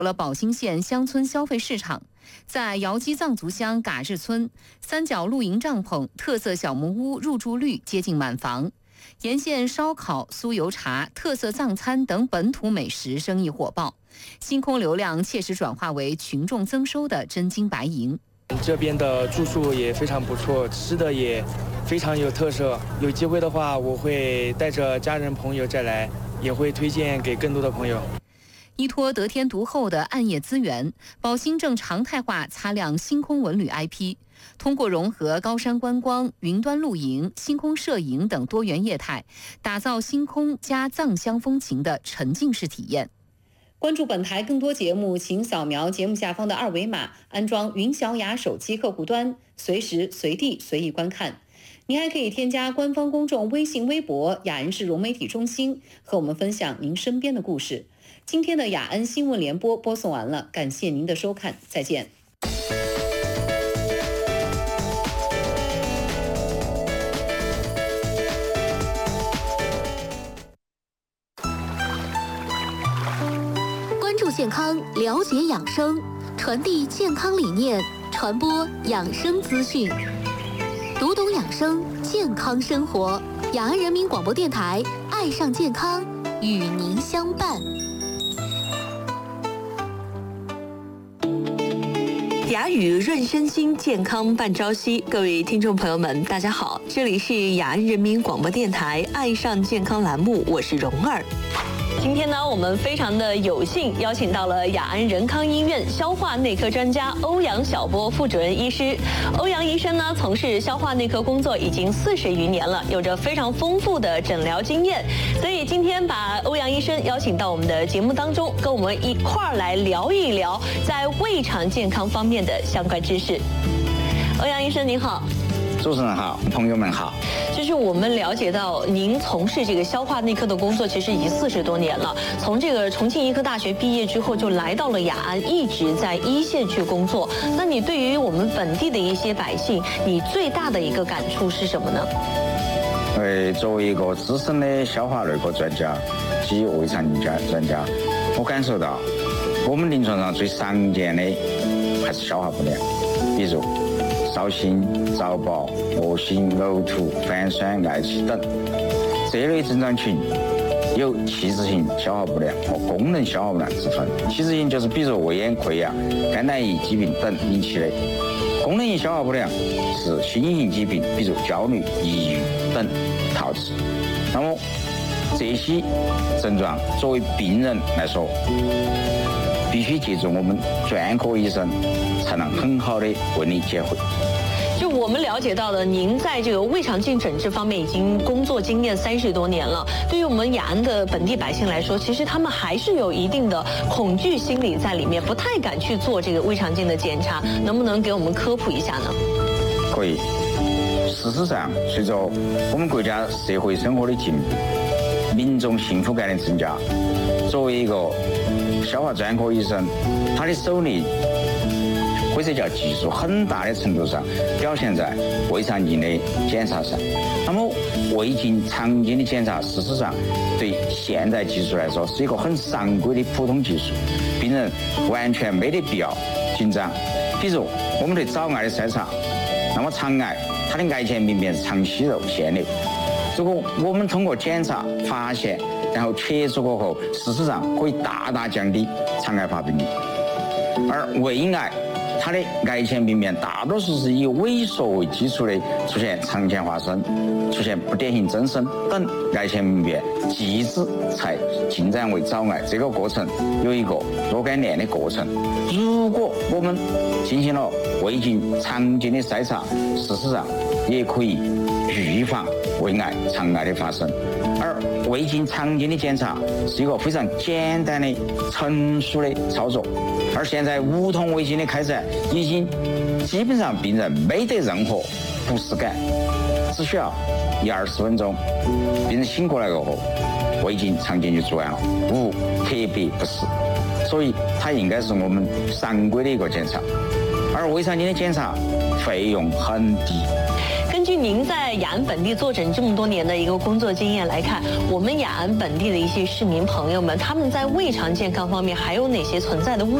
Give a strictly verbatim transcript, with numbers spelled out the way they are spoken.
了宝兴县乡村消费市场，在瑶基藏族乡嘎日村，三角露营帐篷、特色小木屋入住率接近满房。沿线烧烤、酥油茶、特色藏餐等本土美食生意火爆，星空流量切实转化为群众增收的真金白银。 这边的住宿也非常不错，吃的也非常有特色。有机会的话，我会带着家人朋友再来，也会推荐给更多的朋友。 依托得天独厚的暗夜资源，宝兴正常态化擦亮星空文旅 I P， 通过融合高山观光、云端露营、星空摄影等多元业态，打造星空加藏乡风情的沉浸式体验。关注本台更多节目，请扫描节目下方的二维码，安装云小雅手机客户端，随时随地随意观看。您还可以添加官方公众微信、微博雅恩市融媒体中心，和我们分享您身边的故事。今天的雅恩新闻联播播送完了，感谢您的收看，再见。 关注健康，了解养生，传递健康理念，传播养生资讯，读懂养生，健康生活。雅安人民广播电台，爱上健康，与您相伴。 雅语润身心，健康伴朝夕。各位听众朋友们，大家好，这里是雅安人民广播电台爱上健康栏目，我是蓉儿。今天呢，我们非常的有幸邀请到了雅安仁康医院消化内科专家欧阳晓波副主任医师。欧阳医生呢，从事消化内科工作已经四十余年了，有着非常丰富的诊疗经验。所以今天把欧阳医生邀请到我们的节目当中，跟我们一块儿来聊一聊在胃肠健康方面的相关知识。欧阳医生您好。 主持人好，朋友们好。 就是我们了解到，您从事这个消化内科的工作，其实已经四十多年了。从这个重庆医科大学毕业之后，就来到了雅安，一直在一线去工作。那你对于我们本地的一些百姓，你最大的一个感触是什么呢？ 呃，作为一个资深的消化内科专家及胃肠镜专家，我感受到我们临床上最常见的还是消化不良，比如烧心、早饱、恶心、呕吐、反酸、嗳气等这类症状群有器质性消化不良和功能消化不良之分。器质性就是比如胃炎、溃疡、肝胆胰疾病等引起的；功能性消化不良是心因性疾病，比如焦虑、抑郁等导致。那么这些症状作为病人来说，必须借助我们专科医生才能很好的为你解惑。 就我们了解到的，您在这个胃肠镜诊治方面已经工作经验三十多年了。对于我们雅安的本地百姓来说，其实他们还是有一定的恐惧心理在里面，不太敢去做这个胃肠镜的检查。能不能给我们科普一下呢？ 可以。事实上，随着我们国家社会生活的进步，民众幸福感的增加，作为一个消化专科医生，他的手艺或者叫技术，很大的程度上表现在胃肠镜的检查上。那么胃镜、肠镜的检查，事实上对现代技术来说是一个很常规的普通技术，病人完全没得必要紧张。比如我们对早癌的筛查，那么肠癌它的癌前病变是肠息肉腺瘤，如果我们通过检查发现，然后切除过后，事实上可以大大降低肠癌发病率。而胃癌它的癌前病变大多数是以萎缩为基础的，出现肠前发生、出现不典型增生等癌前病变，继之才进展为早癌。这个过程有一个若干年的过程。如果我们进行了胃镜、肠镜的筛查，事实上也可以预防胃癌、肠癌的发生。而胃镜、肠镜的检查是一个非常简单的、成熟的操作。而现在无痛胃镜的开展，已经基本上病人没得任何不适感，只需要一二十分钟，病人醒过来过后，胃镜、肠镜就做完了，无特别不适。所以它应该是我们常规的一个检查。而胃肠镜的检查费用很低。 根根据您在雅安本地坐诊这么多年的一个工作经验来看，我们雅安本地的一些市民朋友们，他们在胃肠健康方面还有哪些存在的误